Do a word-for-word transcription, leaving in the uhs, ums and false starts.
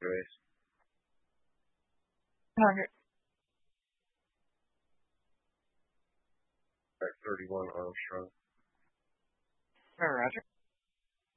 race. one hundred. At thirty-one Armstrong. All right, Roger.